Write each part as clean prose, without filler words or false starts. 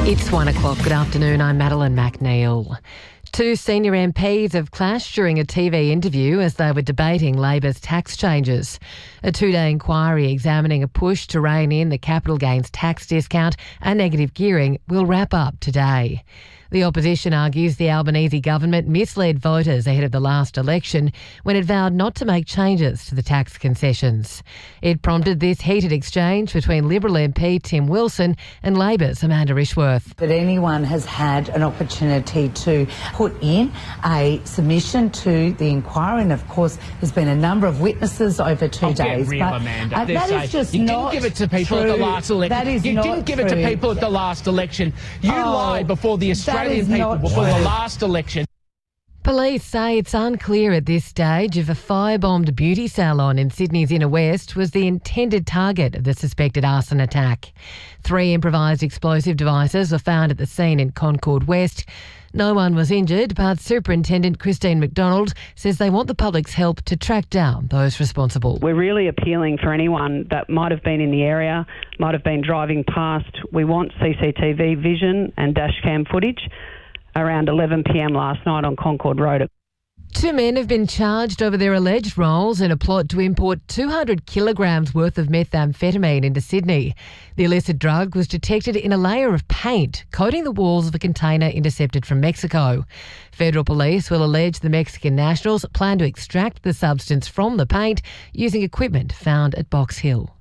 It's 1 o'clock. Good afternoon. I'm Madeline McNeil. Two senior MPs have clashed during a TV interview as they were debating Labor's tax changes. A two-day inquiry examining a push to rein in the capital gains tax discount and negative gearing will wrap up today. The opposition argues the Albanese government misled voters ahead of the last election when it vowed not to make changes to the tax concessions. It prompted this heated exchange between Liberal MP Tim Wilson and Labor's Amanda Rishworth. That anyone has had an opportunity to put in a submission to the inquiry, and of course there's been a number of witnesses over 2 days. Get real, Amanda. That is just you not didn't give it to people true. at the last election. That is you not didn't give it to true. people at the last election. You lied before the Australian people before the last election. Police say it's unclear at this stage if a firebombed beauty salon in Sydney's inner west was the intended target of the suspected arson attack. 3 improvised explosive devices were found at the scene in Concord West. No one was injured, but Superintendent Christine McDonald says they want the public's help to track down those responsible. We're really appealing for anyone that might have been in the area, might have been driving past. We want CCTV vision and dash cam footage around 11 p.m. last night on Concord Road. 2 men have been charged over their alleged roles in a plot to import 200 kilograms worth of methamphetamine into Sydney. The illicit drug was detected in a layer of paint coating the walls of a container intercepted from Mexico. Federal police will allege the Mexican nationals plan to extract the substance from the paint using equipment found at Box Hill.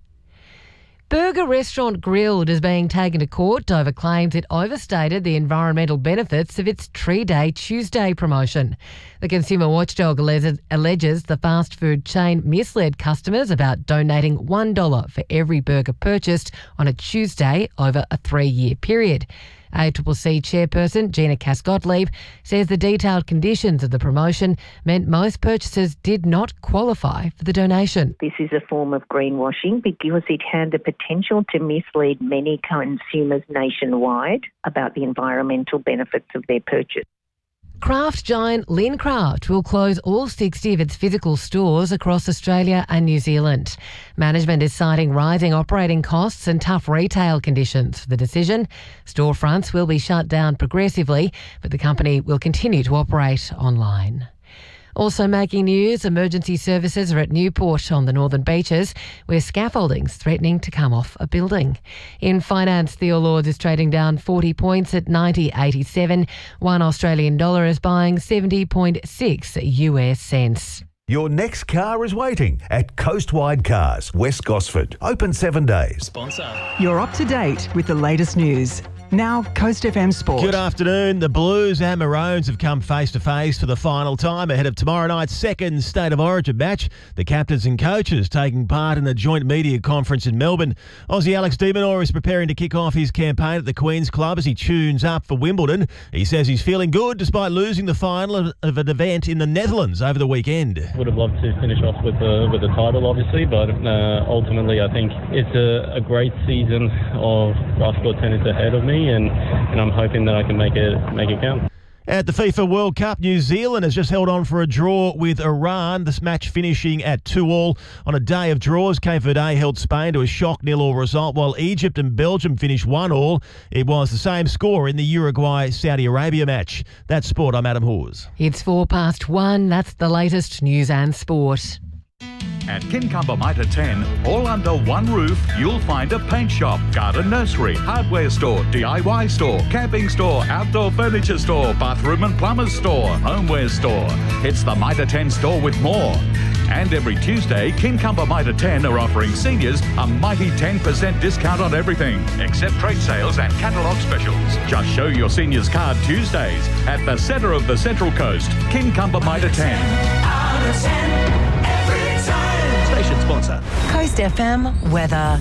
Burger restaurant Grill'd is being taken to court over claims it overstated the environmental benefits of its Tree Day Tuesday promotion. The consumer watchdog alleges the fast food chain misled customers about donating $1 for every burger purchased on a Tuesday over a 3-year period. ACCC chairperson Gina Cass-Gottlieb says the detailed conditions of the promotion meant most purchasers did not qualify for the donation. This is a form of greenwashing because it had the potential to mislead many consumers nationwide about the environmental benefits of their purchase. Craft giant Lincraft will close all 60 of its physical stores across Australia and New Zealand. Management is citing rising operating costs and tough retail conditions for the decision. Storefronts will be shut down progressively, but the company will continue to operate online. Also making news, emergency services are at Newport on the Northern Beaches, where scaffolding's threatening to come off a building. In finance, the All Ords is trading down 40 points at 90.87. $1 Australian dollar is buying 70.6 US cents. Your next car is waiting at Coastwide Cars, West Gosford. Open 7 days. You're up to date with the latest news. Now, Coast FM Sport. Good afternoon. The Blues and Maroons have come face-to-face for the final time ahead of tomorrow night's second State of Origin match. The captains and coaches taking part in the joint media conference in Melbourne. Aussie Alex de Minaur is preparing to kick off his campaign at the Queen's Club as he tunes up for Wimbledon. He says he's feeling good despite losing the final of an event in the Netherlands over the weekend. Would have loved to finish off with the title, obviously, but ultimately I think it's a great season of basketball tennis ahead of me. And I'm hoping that I can make it count. At the FIFA World Cup, New Zealand has just held on for a draw with Iran, this match finishing at 2-2. On a day of draws, Cape Verde held Spain to a shock 0-0 result, while Egypt and Belgium finished 1-1. It was the same score in the Uruguay-Saudi Arabia match. That's sport. I'm Adam Hawes. It's 1:04. That's the latest news and sport. At Kincumber Mitre 10, all under one roof, you'll find a paint shop, garden nursery, hardware store, DIY store, camping store, outdoor furniture store, bathroom and plumber's store, homeware store. It's the Mitre 10 store with more. And every Tuesday, Kincumber Mitre 10 are offering seniors a mighty 10% discount on everything, except trade sales and catalogue specials. Just show your seniors card Tuesdays at the centre of the Central Coast, Kincumber Mitre 10. Out of 10. Station sponsor. Coast FM weather.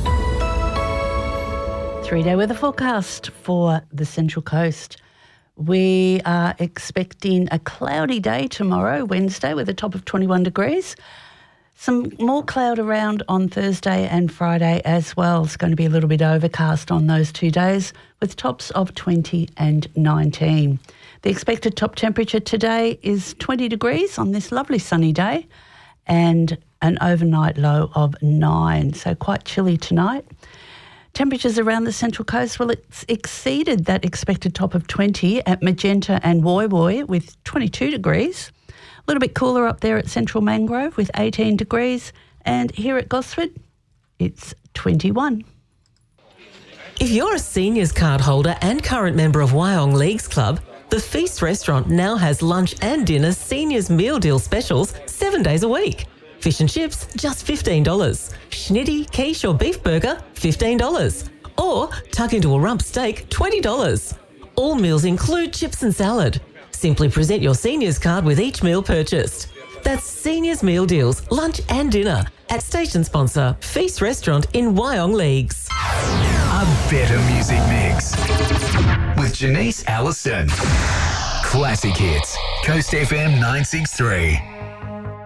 3-day weather forecast for the Central Coast. We are expecting a cloudy day tomorrow, Wednesday, with a top of 21 degrees. Some more cloud around on Thursday and Friday as well. It's going to be a little bit overcast on those 2 days with tops of 20 and 19. The expected top temperature today is 20 degrees on this lovely sunny day and an overnight low of 9, so quite chilly tonight. Temperatures around the Central Coast, well, it's exceeded that expected top of 20 at Magenta and Woy Woy with 22 degrees. A little bit cooler up there at Central Mangrove with 18 degrees. And here at Gosford, it's 21. If you're a seniors card holder and current member of Wyong Leagues Club, the Feast restaurant now has lunch and dinner seniors meal deal specials 7 days a week. Fish and chips, just $15. Schnitty, quiche or beef burger, $15. Or tuck into a rump steak, $20. All meals include chips and salad. Simply present your seniors card with each meal purchased. That's Seniors Meal Deals, lunch and dinner at station sponsor Feast Restaurant in Wyong Leagues. A better music mix with Janice Allison. Classic hits. Coast FM 963.